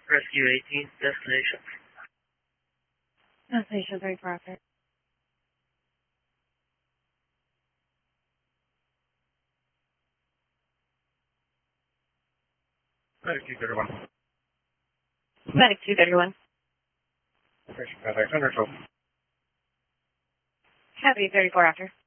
Rescue 18, destination. Destination 34 after. Medic 231. Medic 231. Patient contact 112. Happy 34 after.